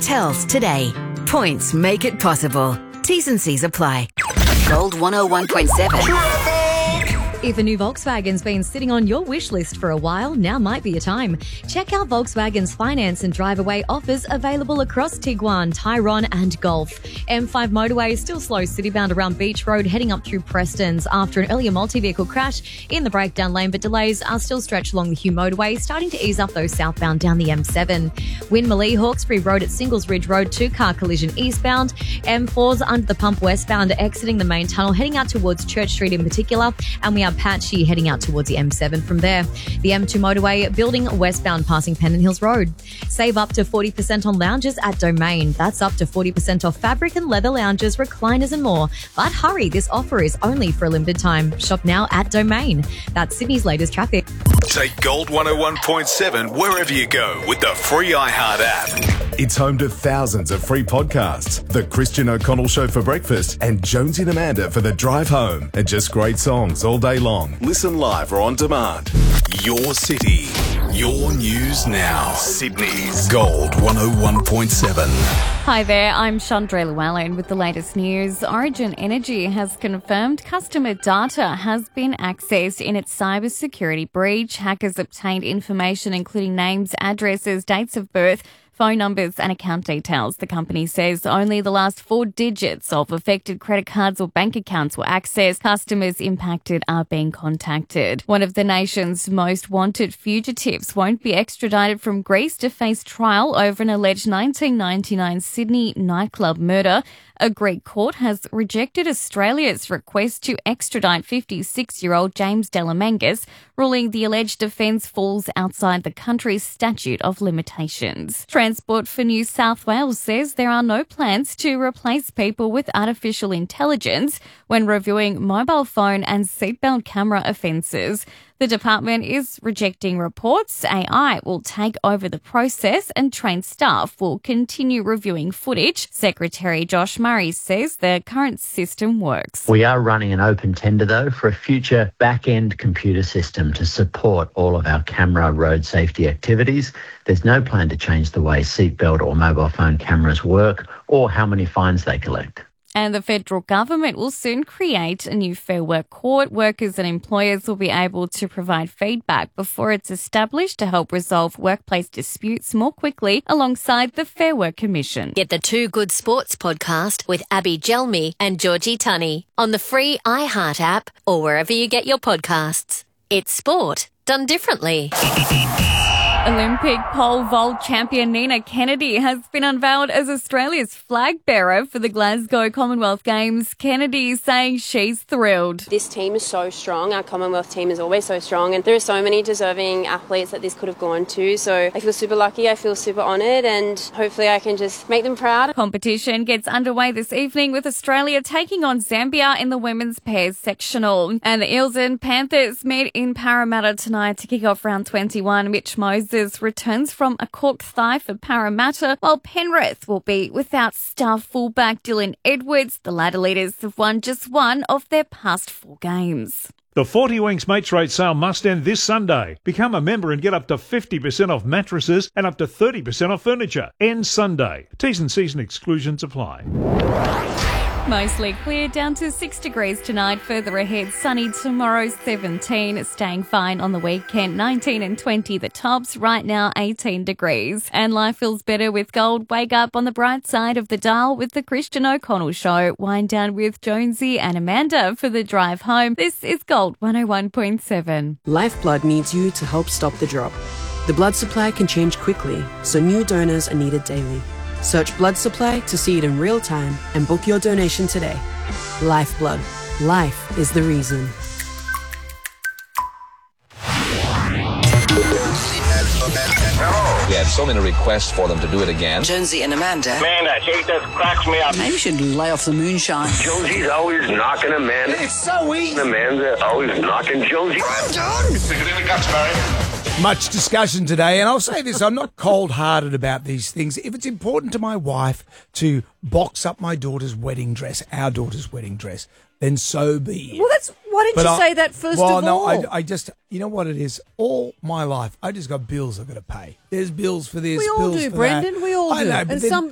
hotels today. Points make it possible. T's and C's apply. Gold 101.7. If a new Volkswagen's been sitting on your wish list for a while, now might be your time. Check out Volkswagen's finance and drive-away offers available across Tiguan, Tyrone and Golf. M5 motorway is still slow citybound around Beach Road, heading up through Prestons after an earlier multi-vehicle crash in the breakdown lane, but delays are still stretched along the Hugh motorway, starting to ease up those southbound down the M7. Winmalee, Hawkesbury Road at Singles Ridge Road, two-car collision eastbound. M4's under the pump westbound, exiting the main tunnel, heading out towards Church Street in particular, and we are patchy heading out towards the M7 from there. The M2 motorway building westbound passing Pennant Hills Road. Save up to 40% on lounges at Domain. That's up to 40% off fabric and leather lounges, recliners and more. But hurry, this offer is only for a limited time. Shop now at Domain. That's Sydney's latest traffic. Take Gold 101.7 wherever you go with the free iHeart app. It's home to thousands of free podcasts. The Christian O'Connell Show for breakfast and Jonesy and Amanda for the drive home. And just great songs all day long. Listen live or on demand. Your city, your news now. Sydney's Gold 101.7. Hi there, I'm Chandra Llewellyn with the latest news. Origin Energy has confirmed customer data has been accessed in its cybersecurity breach. Hackers obtained information including names, addresses, dates of birth, phone numbers and account details. The company says only the last 4 digits of affected credit cards or bank accounts were accessed. Customers impacted are being contacted. One of the nation's most wanted fugitives won't be extradited from Greece to face trial over an alleged 1999 Sydney nightclub murder. A Greek court has rejected Australia's request to extradite 56-year-old James Delamangas, ruling the alleged offence falls outside the country's statute of limitations. Transport for New South Wales says there are no plans to replace people with artificial intelligence when reviewing mobile phone and seatbelt camera offences. The department is rejecting reports. AI will take over the process and trained staff will continue reviewing footage. Secretary Josh Murray says the current system works. We are running an open tender, though, for a future back-end computer system to support all of our camera road safety activities. There's no plan to change the way seatbelt or mobile phone cameras work or how many fines they collect. And the federal government will soon create a new Fair Work court. Workers and employers will be able to provide feedback before it's established to help resolve workplace disputes more quickly alongside the Fair Work Commission. Get the Two Good Sports podcast with Abby Gelmi and Georgie Tunney on the free iHeart app or wherever you get your podcasts. It's sport done differently. Olympic pole vault champion Nina Kennedy has been unveiled as Australia's flag bearer for the Glasgow Commonwealth Games. Kennedy saying she's thrilled. This team is so strong. Our Commonwealth team is always so strong, and there are so many deserving athletes that this could have gone to. So I feel super lucky. I feel super honoured, and hopefully I can just make them proud. Competition gets underway this evening with Australia taking on Zambia in the women's pairs sectional. And the Eels and Panthers meet in Parramatta tonight to kick off round 21. Mitch Moses returns from a cork thigh for Parramatta, while Penrith will be without star fullback Dylan Edwards. The ladder leaders have won just one of their past 4 games. The 40 Winks Mates Rate sale must end this Sunday. Become a member and get up to 50% off mattresses and up to 30% off furniture. Ends Sunday. T's and C's and exclusions apply. Mostly clear, down to 6 degrees tonight. Further ahead, sunny tomorrow, 17. Staying fine on the weekend, 19 and 20 the tops. Right now, 18 degrees. And life feels better with gold. Wake up on the bright side of the dial with the Christian O'Connell Show. Wind down with Jonesy and Amanda for the drive home. This is Gold 101.7. Lifeblood needs you to help stop the drop. The blood supply can change quickly, so new donors are needed daily. Search blood supply to see it in real time and book your donation today. Lifeblood. Life is the reason. We had so many requests for them to do it again. Jonesy and Amanda. Man, that shit just cracks me up. Maybe you should lay off the moonshine. Josie's always knocking Amanda. It's so easy. Amanda always knocking Josie. I'm done. Stick it in the guts, Barry. Much discussion today, and I'll say this, I'm not cold-hearted about these things. If it's important to my wife to box up my daughter's wedding dress, our daughter's wedding dress, then so be it. Well, why didn't you say that first of all? Well, no, I just, you know what it is? All my life, I just got bills I've got to pay. There's bills for this, we all bills do, for Brendan. that. We all do. I know, but and then, some